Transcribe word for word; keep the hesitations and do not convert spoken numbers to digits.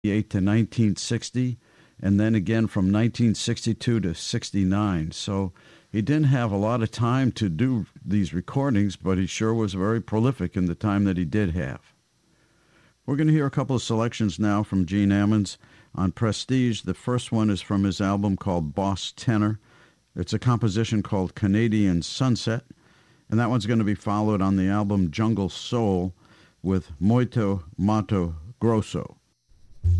to nineteen sixty, and then again from nineteen sixty-two to sixty-nine. So he didn't have a lot of time to do these recordings, but he sure was very prolific in the time that he did have. We're going to hear a couple of selections now from Gene Ammons on Prestige. The first one is from his album called Boss Tenor. It's a composition called Canadian Sunset, and that one's going to be followed on the album Jungle Soul with Muito Mato Grosso.